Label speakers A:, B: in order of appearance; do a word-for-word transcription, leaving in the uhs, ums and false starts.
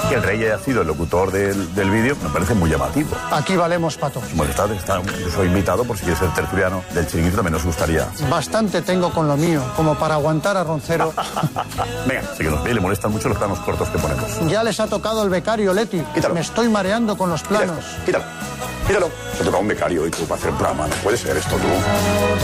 A: Que el rey haya sido el locutor del, del vídeo me parece muy llamativo.
B: Aquí valemos para todos.
A: Su majestad, está, yo soy invitado por si quiere ser tertuliano del Chiringuito, también nos gustaría.
B: Bastante tengo con lo mío, como para aguantar a Roncero.
A: Venga, sí que nos ve, le molestan mucho los planos cortos que ponemos.
B: Ya les ha tocado el becario, Leti.
A: Quítalo.
B: Me estoy mareando con los planos.
A: Quítalo, quítalo. Quítalo. Se ha tocado un becario y tú para hacer un programa. No puede ser esto, tú.